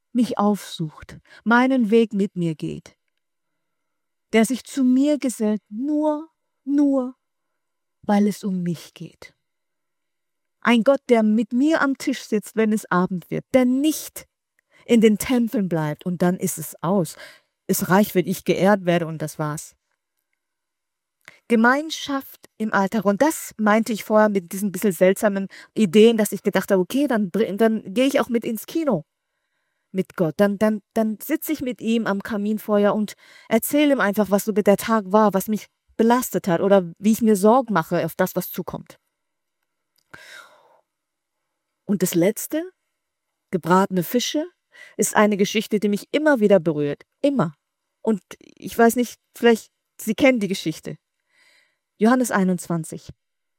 mich aufsucht, meinen Weg mit mir geht, der sich zu mir gesellt, nur, weil es um mich geht. Ein Gott, der mit mir am Tisch sitzt, wenn es Abend wird, der nicht in den Tempeln bleibt und dann ist es aus. Es reicht, wenn ich geehrt werde und das war's. Gemeinschaft im Alltag. Und das meinte ich vorher mit diesen bisschen seltsamen Ideen, dass ich gedacht habe, okay, dann gehe ich auch mit ins Kino mit Gott. Dann sitze ich mit ihm am Kaminfeuer und erzähle ihm einfach, was so der Tag war, was mich belastet hat oder wie ich mir Sorgen mache auf das, was zukommt. Und das Letzte, gebratene Fische, ist eine Geschichte, die mich immer wieder berührt. Immer. Und ich weiß nicht, vielleicht, Sie kennen die Geschichte. Johannes 21.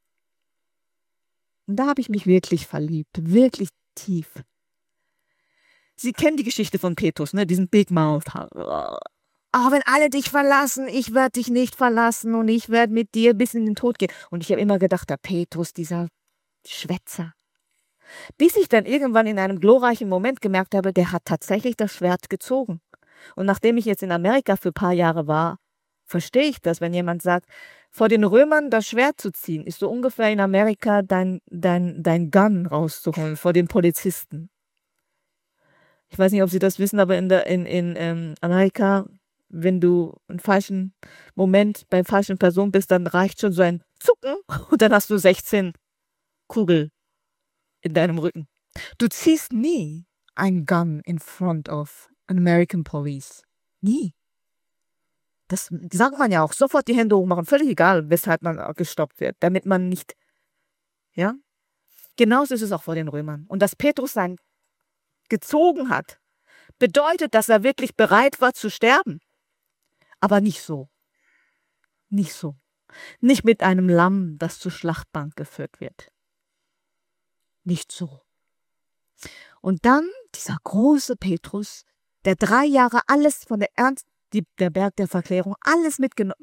Und da habe ich mich wirklich verliebt, wirklich tief. Sie kennen die Geschichte von Petrus, ne? Diesen Big Mouth. Aber wenn alle dich verlassen, ich werde dich nicht verlassen und ich werde mit dir bis in den Tod gehen. Und ich habe immer gedacht, der Petrus, dieser Schwätzer. Bis ich dann irgendwann in einem glorreichen Moment gemerkt habe, der hat tatsächlich das Schwert gezogen. Und nachdem ich jetzt in Amerika für ein paar Jahre war, verstehe ich das, wenn jemand sagt, vor den Römern das Schwert zu ziehen, ist so ungefähr in Amerika dein Gun rauszuholen vor den Polizisten. Ich weiß nicht, ob Sie das wissen, aber in Amerika, wenn du im falschen Moment bei falschen Person bist, dann reicht schon so ein Zucken und dann hast du 16 Kugel in deinem Rücken. Du ziehst nie ein Gun in front of an American Police. Nie. Das sagt man ja auch. Sofort die Hände hoch machen. Völlig egal, weshalb man gestoppt wird. Damit man nicht, ja? Genauso ist es auch vor den Römern. Und dass Petrus sein gezogen hat, bedeutet, dass er wirklich bereit war zu sterben. Aber nicht so. Nicht so. Nicht mit einem Lamm, das zur Schlachtbank geführt wird. Nicht so. Und dann dieser große Petrus, der 3 Jahre alles von der Berg der Verklärung, alles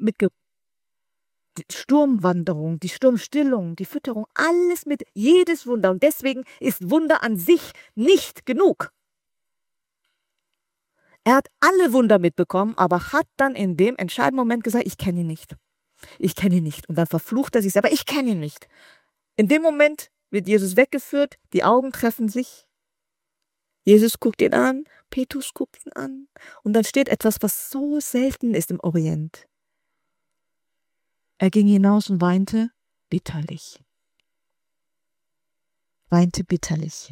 die Sturmwanderung, die Sturmstillung, die Fütterung, alles mit, jedes Wunder. Und deswegen ist Wunder an sich nicht genug. Er hat alle Wunder mitbekommen, aber hat dann in dem entscheidenden Moment gesagt, ich kenne ihn nicht. Ich kenne ihn nicht. Und dann verflucht er sich selber, ich kenne ihn nicht. In dem Moment wird Jesus weggeführt, die Augen treffen sich. Jesus guckt ihn an, Petrus guckt ihn an. Und dann steht etwas, was so selten ist im Orient. Er ging hinaus und weinte bitterlich. Weinte bitterlich.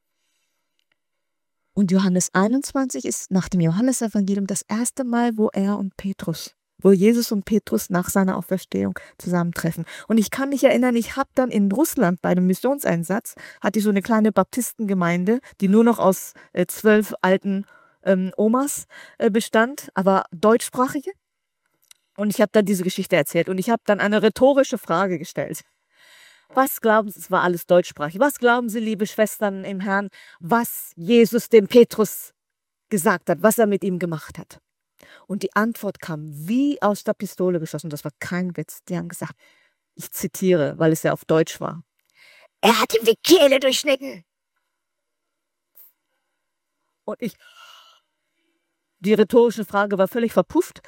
Und Johannes 21 ist nach dem Johannesevangelium das erste Mal, wo Jesus und Petrus nach seiner Auferstehung zusammentreffen. Und ich kann mich erinnern, ich habe dann in Russland bei einem Missionseinsatz, hatte ich so eine kleine Baptistengemeinde, die nur noch aus 12 alten Omas bestand, aber deutschsprachige. Und ich habe dann diese Geschichte erzählt und ich habe dann eine rhetorische Frage gestellt. Was glauben Sie, es war alles deutschsprachig, was glauben Sie, liebe Schwestern im Herrn, was Jesus dem Petrus gesagt hat, was er mit ihm gemacht hat? Und die Antwort kam wie aus der Pistole geschossen, das war kein Witz. Die haben gesagt, ich zitiere, weil es ja auf Deutsch war. Er hat ihm die Kehle durchschnitten. Und die rhetorische Frage war völlig verpufft.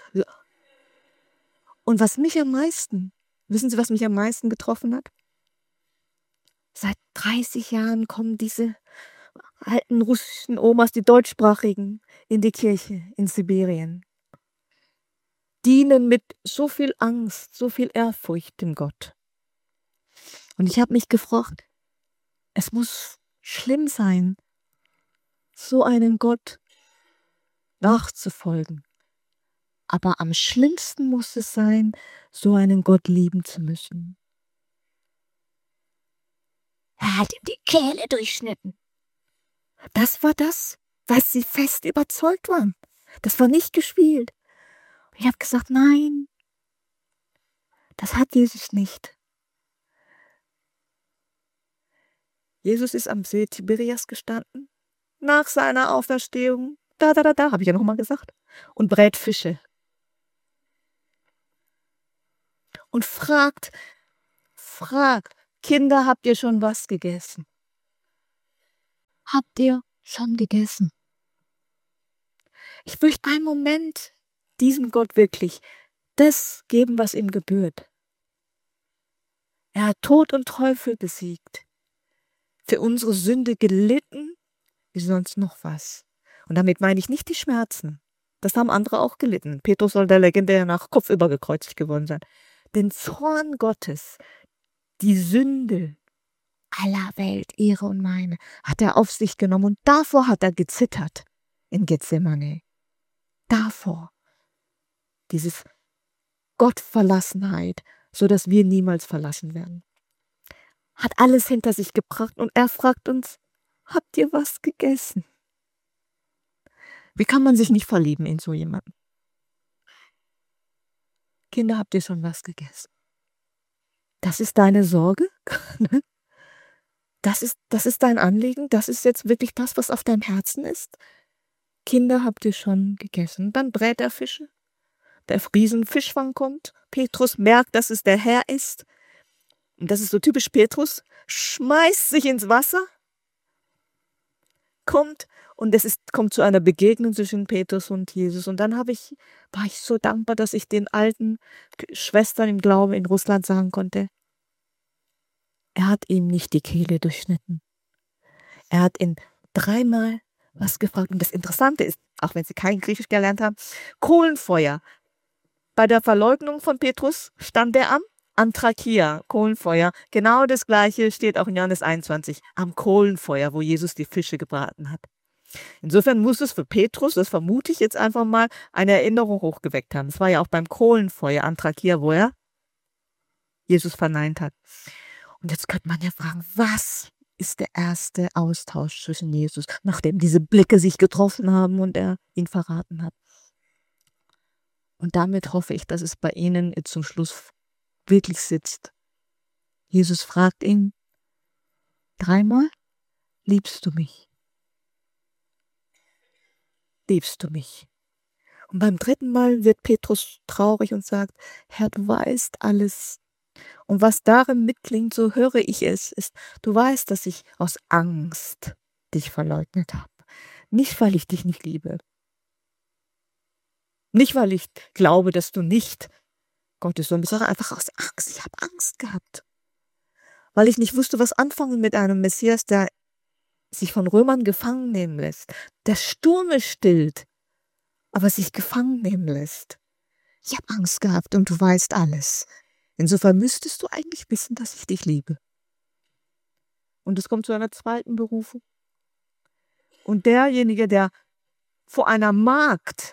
Und wissen Sie, was mich am meisten getroffen hat? Seit 30 Jahren kommen diese alten russischen Omas, die deutschsprachigen, in die Kirche in Sibirien. Dienen mit so viel Angst, so viel Ehrfurcht dem Gott. Und ich habe mich gefragt, es muss schlimm sein, so einem Gott nachzufolgen. Aber am schlimmsten muss es sein, so einen Gott lieben zu müssen. Er hat ihm die Kehle durchschnitten. Das war das, was sie fest überzeugt waren. Das war nicht gespielt. Ich habe gesagt, nein, das hat Jesus nicht. Jesus ist am See Tiberias gestanden, nach seiner Auferstehung, habe ich ja nochmal gesagt, und brät Fische. Und fragt, Kinder, habt ihr schon was gegessen? Habt ihr schon gegessen? Ich möchte einen Moment diesem Gott wirklich das geben, was ihm gebührt. Er hat Tod und Teufel besiegt, für unsere Sünde gelitten, wie sonst noch was. Und damit meine ich nicht die Schmerzen. Das haben andere auch gelitten. Petrus soll der legendär nach kopfüber gekreuzigt geworden sein. Den Zorn Gottes, die Sünde aller Welt, ihre und meine, hat er auf sich genommen. Und davor hat er gezittert in Gethsemane. Davor. Dieses Gottverlassenheit, so dass wir niemals verlassen werden. Hat alles hinter sich gebracht und er fragt uns, habt ihr was gegessen? Wie kann man sich nicht verlieben in so jemanden? Kinder, habt ihr schon was gegessen? Das ist deine Sorge? Das ist dein Anliegen? Das ist jetzt wirklich das, was auf deinem Herzen ist? Kinder, habt ihr schon gegessen? Dann brät er Fische. Der riesen Fischfang kommt. Petrus merkt, dass es der Herr ist. Und das ist so typisch Petrus. Schmeißt sich ins Wasser. Kommt zu einer Begegnung zwischen Petrus und Jesus. Und dann war ich so dankbar, dass ich den alten Schwestern im Glauben in Russland sagen konnte, er hat ihm nicht die Kehle durchschnitten. Er hat ihn dreimal was gefragt. Und das Interessante ist, auch wenn sie kein Griechisch gelernt haben, Kohlenfeuer. Bei der Verleugnung von Petrus stand er am Anthrakia, Kohlenfeuer. Genau das Gleiche steht auch in Johannes 21, am Kohlenfeuer, wo Jesus die Fische gebraten hat. Insofern muss es für Petrus, das vermute ich jetzt einfach mal, eine Erinnerung hochgeweckt haben. Es war ja auch beim Kohlenfeuer, Anthrakia, wo er Jesus verneint hat. Und jetzt könnte man ja fragen, was ist der erste Austausch zwischen Jesus, nachdem diese Blicke sich getroffen haben und er ihn verraten hat? Und damit hoffe ich, dass es bei Ihnen jetzt zum Schluss wirklich sitzt. Jesus fragt ihn dreimal, liebst du mich? Liebst du mich? Und beim dritten Mal wird Petrus traurig und sagt, Herr, du weißt alles. Und was darin mitklingt, so höre ich es, ist, du weißt, dass ich aus Angst dich verleugnet habe. Nicht, weil ich dich nicht liebe. Nicht, weil ich glaube, dass du nicht Gottes Sohn bist, sondern einfach aus Angst. Ich habe Angst gehabt. Weil ich nicht wusste, was anfangen mit einem Messias, der sich von Römern gefangen nehmen lässt, der Stürme stillt, aber sich gefangen nehmen lässt. Ich habe Angst gehabt und du weißt alles. Insofern müsstest du eigentlich wissen, dass ich dich liebe. Und es kommt zu einer zweiten Berufung. Und derjenige, der vor einer Magd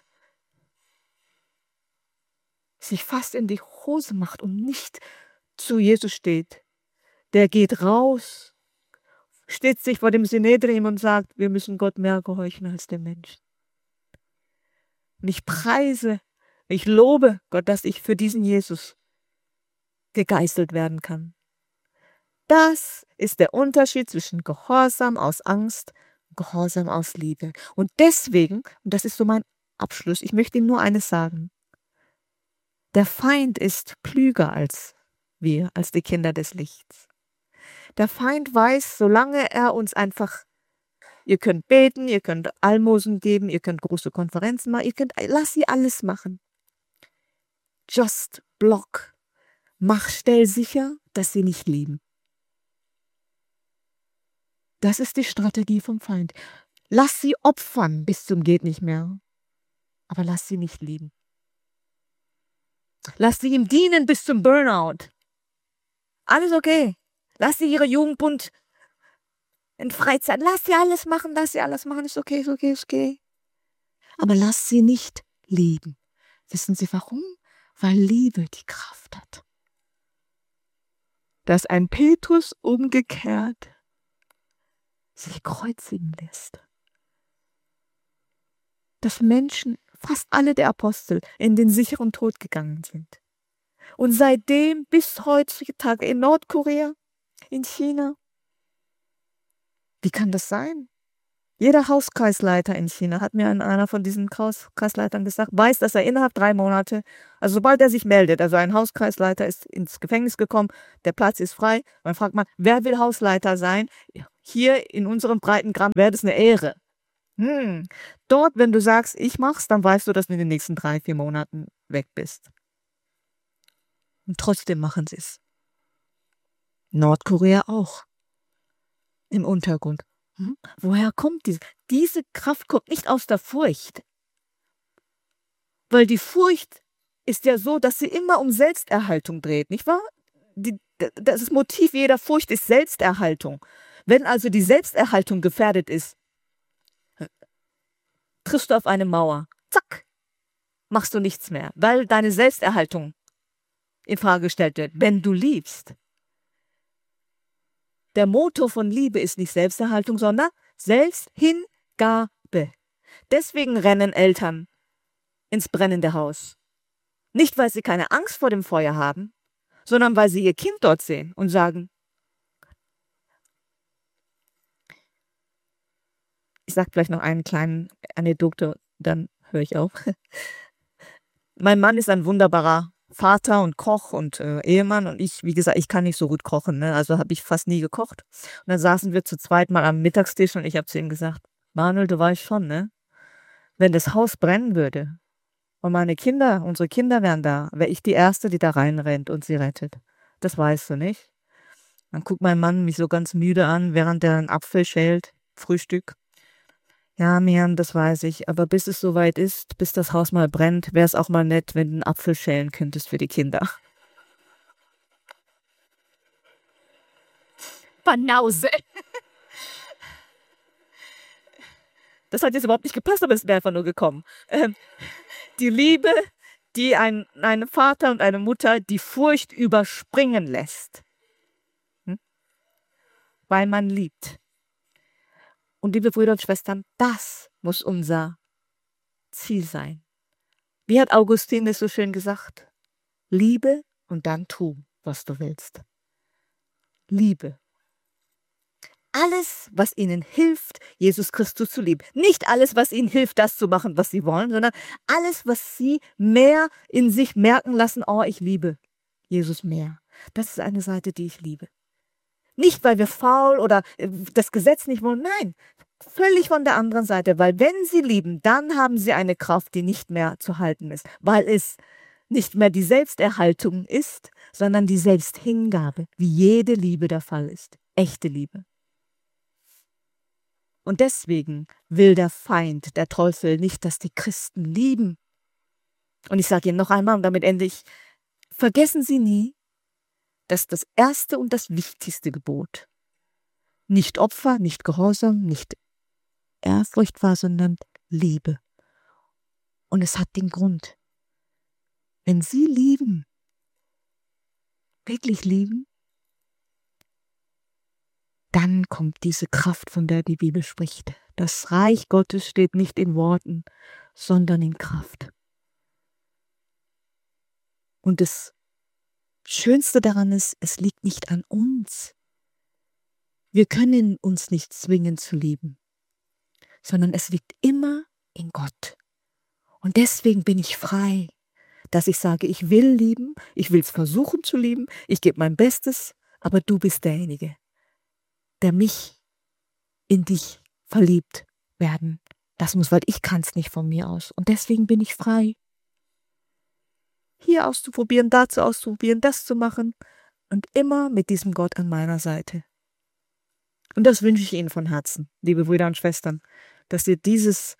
sich fast in die Hose macht und nicht zu Jesus steht, der geht raus, steht sich vor dem Synedrium und sagt, wir müssen Gott mehr gehorchen als dem Menschen. Und ich lobe Gott, dass ich für diesen Jesus gegeißelt werden kann. Das ist der Unterschied zwischen Gehorsam aus Angst und Gehorsam aus Liebe. Und deswegen, und das ist so mein Abschluss, ich möchte Ihnen nur eines sagen. Der Feind ist klüger als wir, als die Kinder des Lichts. Der Feind weiß, solange er uns einfach, ihr könnt beten, ihr könnt Almosen geben, ihr könnt große Konferenzen machen, lass sie alles machen. Just block. Stell sicher, dass sie nicht lieben. Das ist die Strategie vom Feind. Lass sie opfern bis zum geht nicht mehr, aber lass sie nicht lieben. Lass sie ihm dienen bis zum Burnout. Alles okay. Lass sie ihre Jugendbund in Freizeit. Lass sie alles machen. Ist okay, ist okay, ist okay. Aber lass sie nicht lieben. Wissen Sie warum? Weil Liebe die Kraft hat. Dass ein Petrus umgekehrt sich kreuzigen lässt. Dass Menschen, fast alle der Apostel, in den sicheren Tod gegangen sind. Und seitdem bis heutzutage in Nordkorea, in China. Wie kann das sein? Jeder Hauskreisleiter in China, hat mir einer von diesen Hauskreisleitern gesagt, weiß, dass er innerhalb 3 Monate, also sobald er sich meldet, also ein Hauskreisleiter ist ins Gefängnis gekommen, der Platz ist frei, dann fragt man, wer will Hausleiter sein? Hier in unserem Breitengramm wäre das eine Ehre. Dort, wenn du sagst, ich mach's, dann weißt du, dass du in den nächsten 3, 4 Monaten weg bist. Und trotzdem machen sie es. Nordkorea auch. Im Untergrund. Woher kommt diese? Diese Kraft kommt nicht aus der Furcht. Weil die Furcht ist ja so, dass sie immer um Selbsterhaltung dreht, nicht wahr? Das Motiv jeder Furcht ist Selbsterhaltung. Wenn also die Selbsterhaltung gefährdet ist, triffst du auf eine Mauer. Zack, machst du nichts mehr, weil deine Selbsterhaltung in Frage gestellt wird. Wenn du liebst. Der Motor von Liebe ist nicht Selbsterhaltung, sondern Selbsthingabe. Deswegen rennen Eltern ins brennende Haus. Nicht, weil sie keine Angst vor dem Feuer haben, sondern weil sie ihr Kind dort sehen und sagen, ich sage vielleicht noch einen kleinen Anekdote, dann höre ich auf. Mein Mann ist ein wunderbarer Vater und Koch und Ehemann und ich, wie gesagt, ich kann nicht so gut kochen, ne? Also habe ich fast nie gekocht. Und dann saßen wir zu zweit mal am Mittagstisch und ich habe zu ihm gesagt, Manuel, du weißt schon, ne? Wenn das Haus brennen würde und meine Kinder, unsere Kinder wären da, wäre ich die Erste, die da reinrennt und sie rettet. Das weißt du nicht. Dann guckt mein Mann mich so ganz müde an, während er einen Apfel schält, Frühstück. Ja, Mian, das weiß ich, aber bis es soweit ist, bis das Haus mal brennt, wäre es auch mal nett, wenn du einen Apfel schälen könntest für die Kinder. Banause. Das hat jetzt überhaupt nicht gepasst, aber es wäre einfach nur gekommen. Die Liebe, die einen Vater und eine Mutter die Furcht überspringen lässt. Weil man liebt. Und liebe Brüder und Schwestern, das muss unser Ziel sein. Wie hat Augustin es so schön gesagt? Liebe und dann tu, was du willst. Liebe. Alles, was ihnen hilft, Jesus Christus zu lieben. Nicht alles, was ihnen hilft, das zu machen, was sie wollen, sondern alles, was sie mehr in sich merken lassen, oh, ich liebe Jesus mehr. Das ist eine Seite, die ich liebe. Nicht, weil wir faul oder das Gesetz nicht wollen, nein, völlig von der anderen Seite, weil wenn sie lieben, dann haben sie eine Kraft, die nicht mehr zu halten ist, weil es nicht mehr die Selbsterhaltung ist, sondern die Selbsthingabe, wie jede Liebe der Fall ist, echte Liebe. Und deswegen will der Feind, der Teufel, nicht, dass die Christen lieben. Und ich sage Ihnen noch einmal, und damit ende ich, vergessen Sie nie, dass das erste und das wichtigste Gebot nicht Opfer, nicht Gehorsam, nicht Ehrfurcht war, sondern Liebe. Und es hat den Grund. Wenn Sie lieben, wirklich lieben, dann kommt diese Kraft, von der die Bibel spricht. Das Reich Gottes steht nicht in Worten, sondern in Kraft. Und das Schönste daran ist, es liegt nicht an uns. Wir können uns nicht zwingen zu lieben, sondern es liegt immer in Gott. Und deswegen bin ich frei, dass ich sage, ich will lieben, ich will es versuchen zu lieben, ich gebe mein Bestes, aber du bist derjenige, der mich in dich verliebt werden lassen muss, weil ich kann es nicht von mir aus. Und deswegen bin ich frei, hier auszuprobieren, dazu auszuprobieren, das zu machen und immer mit diesem Gott an meiner Seite. Und das wünsche ich Ihnen von Herzen, liebe Brüder und Schwestern, dass ihr diese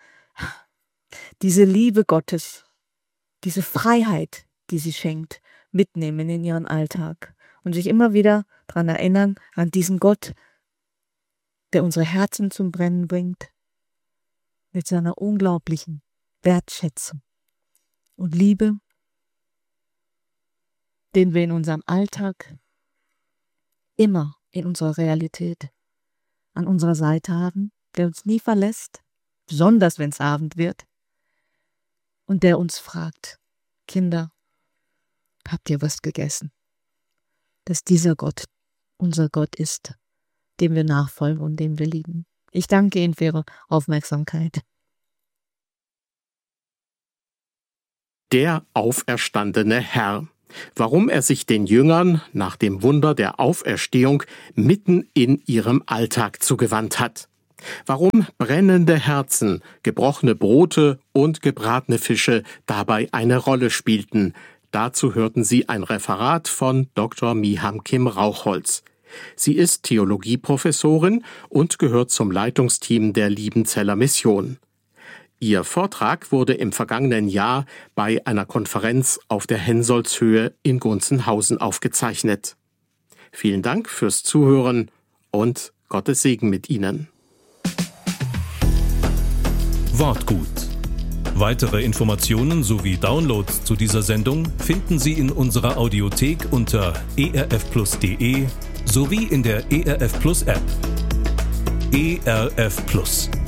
Liebe Gottes, diese Freiheit, die sie schenkt, mitnehmen in ihren Alltag und sich immer wieder daran erinnern, an diesen Gott, der unsere Herzen zum Brennen bringt, mit seiner unglaublichen Wertschätzung und Liebe, den wir in unserem Alltag immer in unserer Realität an unserer Seite haben, der uns nie verlässt, besonders wenn es Abend wird, und der uns fragt, Kinder, habt ihr was gegessen? Dass dieser Gott unser Gott ist, dem wir nachfolgen und dem wir lieben. Ich danke Ihnen für Ihre Aufmerksamkeit. Der auferstandene Herr. Warum er sich den Jüngern nach dem Wunder der Auferstehung mitten in ihrem Alltag zugewandt hat. Warum brennende Herzen, gebrochene Brote und gebratene Fische dabei eine Rolle spielten, dazu hörten Sie ein Referat von Dr. Miham Kim Rauchholz. Sie ist Theologieprofessorin und gehört zum Leitungsteam der Liebenzeller Mission. Ihr Vortrag wurde im vergangenen Jahr bei einer Konferenz auf der Hensolzhöhe in Gunzenhausen aufgezeichnet. Vielen Dank fürs Zuhören und Gottes Segen mit Ihnen. Wortgut. Weitere Informationen sowie Downloads zu dieser Sendung finden Sie in unserer Audiothek unter erfplus.de sowie in der ERF Plus App. ERF Plus.